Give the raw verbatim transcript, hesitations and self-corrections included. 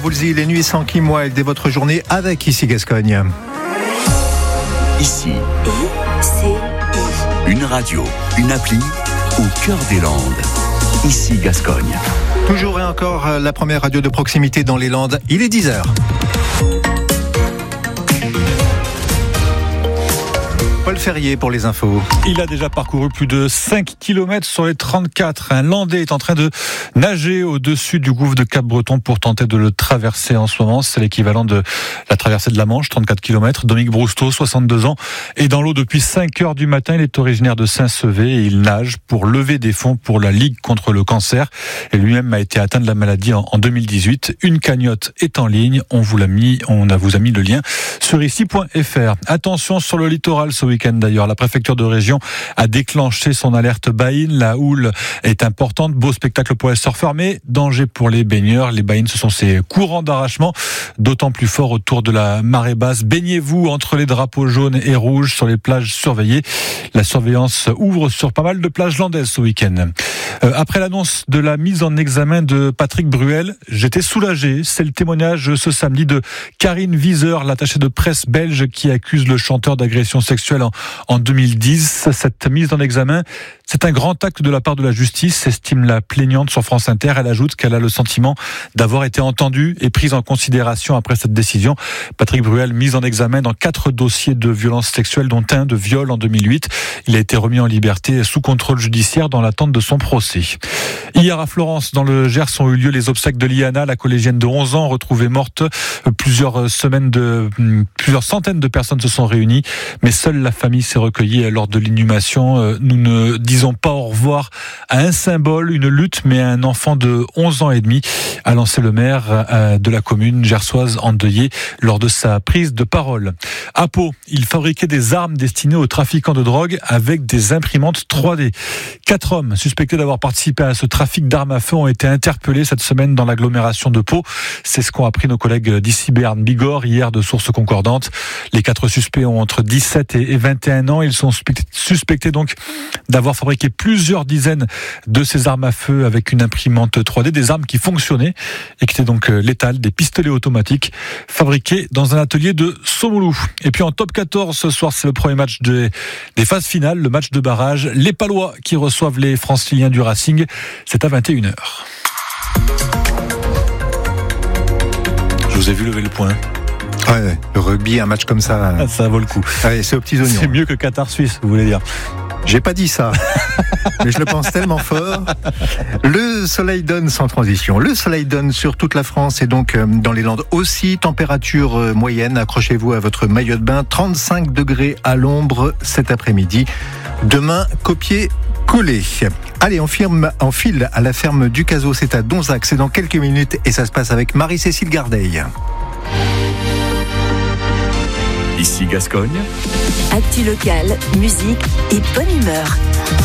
Woolsey, les nuits sans Kim Wilde dès votre journée avec Ici Gascogne. Ici, I C I. une radio, une appli au cœur des Landes. Ici Gascogne. Toujours et encore la première radio de proximité dans les Landes. Il est dix heures. Paul Ferrier pour les infos. Il a déjà parcouru plus de cinq kilomètres sur les trente-quatre. Un Landais est en train de nager au-dessus du gouffre de Cap-Breton pour tenter de le traverser en ce moment. C'est l'équivalent de la traversée de la Manche, trente-quatre kilomètres. Dominique Brousteau, soixante-deux ans, est dans l'eau depuis cinq heures du matin. Il est originaire de Saint-Sevé et il nage pour lever des fonds pour la Ligue contre le cancer. Et lui-même a été atteint de la maladie en deux mille dix-huit. Une cagnotte est en ligne. On vous l'a mis, on a vous a mis le lien sur ici point f r. Attention sur le littoral ce week-end. D'ailleurs, la préfecture de région a déclenché son alerte baïne. La houle est importante. Beau spectacle pour les surfeurs, mais danger pour les baigneurs. Les baïnes, ce sont ces courants d'arrachement, d'autant plus forts autour de la marée basse. Baignez-vous entre les drapeaux jaunes et rouges sur les plages surveillées. La surveillance ouvre sur pas mal de plages landaises ce week-end. Euh, après l'annonce de la mise en examen de Patrick Bruel, j'étais soulagé. C'est le témoignage ce samedi de Karine Wieser, l'attachée de presse belge qui accuse le chanteur d'agression sexuelle en, en deux mille dix. Cette mise en examen, c'est un grand acte de la part de la justice, estime la plaignante sur France Inter. Elle ajoute qu'elle a le sentiment d'avoir été entendue et prise en considération après cette décision. Patrick Bruel, mis en examen dans quatre dossiers de violences sexuelles, dont un de viol en deux mille huit. Il a été remis en liberté sous contrôle judiciaire dans l'attente de son procès. Hier à Florence, dans le Gers, ont eu lieu les obsèques de Liana, la collégienne de onze ans, retrouvée morte. Plusieurs semaines de, plusieurs centaines de personnes se sont réunies, mais seule la famille s'est recueillie lors de l'inhumation. Nous ne disons pas au revoir à un symbole, une lutte, mais à un enfant de onze ans et demi, a lancé le maire de la commune gersoise endeuillée lors de sa prise de parole. À Pau, il fabriquait des armes destinées aux trafiquants de drogue avec des imprimantes trois D. Quatre hommes suspectés d'avoir participé à ce trafic d'armes à feu ont été interpellés cette semaine dans l'agglomération de Pau. C'est ce qu'ont appris nos collègues d'ici Béarn Bigorre hier de sources concordantes. Les quatre suspects ont entre dix-sept et vingt et un ans. Ils sont suspectés donc d'avoir fabriqué plusieurs dizaines de ces armes à feu avec une imprimante trois D, des armes qui fonctionnaient et qui étaient donc létales, des pistolets automatiques fabriqués dans un atelier de Somoulou. Et puis en top quatorze ce soir, c'est le premier match des, des phases finales, le match de barrage. Les Palois qui reçoivent les Franciliens du Racing. C'est à vingt et une heures. Je vous ai vu lever le poing. Ouais, le rugby, un match comme ça, ah, ça vaut le coup. Allez, c'est aux petits oignons. C'est mieux que Qatar-Suisse, vous voulez dire. J'ai pas dit ça, mais je le pense tellement fort. Le soleil donne sans transition. Le soleil donne sur toute la France et donc dans les Landes aussi. Température moyenne, accrochez-vous à votre maillot de bain. trente-cinq degrés à l'ombre cet après-midi. Demain, copier-coller. Allez, on, firme, on file à la ferme du Cazot. C'est à Donzac, c'est dans quelques minutes et ça se passe avec Marie-Cécile Gardeil. Ici Gascogne. Actu locale, musique et bonne humeur.